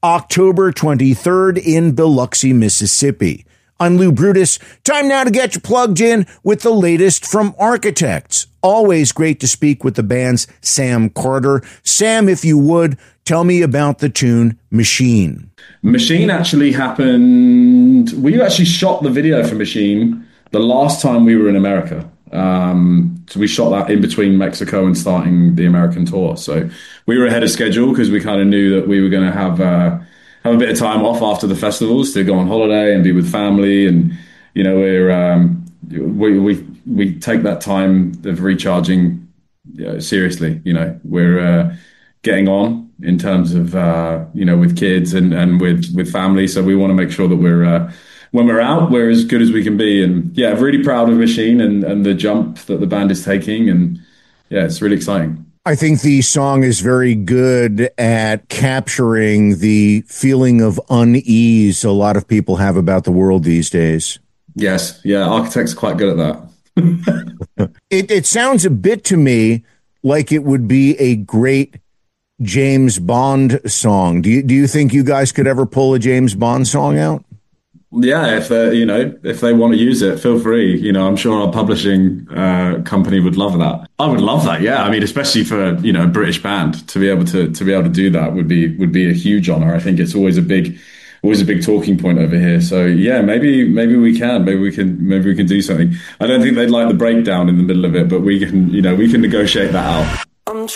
October 23rd in Biloxi, Mississippi. I'm Lou Brutus. Time now to get you plugged in with the latest from Architects. Always great to speak with the band's Sam Carter. Sam, if you would, tell me about the tune Machine. Machine actually happened... We actually shot the video for Machine the last time we were in America. So we shot that in between Mexico and starting the American tour. So we were ahead of schedule because we kind of knew that we were going to have a bit of time off after the festivals to go on holiday and be with family. And, you know, we take that time of recharging seriously. You know, we're getting on in terms of, with kids and with family. So we want to make sure that when we're out, we're as good as we can be. And yeah, really proud of Machine and the jump that the band is taking. And yeah, it's really exciting. I think the song is very good at capturing the feeling of unease a lot of people have about the world these days. Yes. Yeah. Architects are quite good at that. It sounds a bit to me like it would be a great James Bond song. Do you think you guys could ever pull a James Bond song out? Yeah, if they want to use it, feel free. You know, I'm sure our publishing company would love that. I would love that. Yeah, I mean, especially for a British band to be able to do that would be a huge honor. I think it's always a big talking point over here. So yeah, maybe we can do something. I don't think they'd like the breakdown in the middle of it, but we can negotiate that out.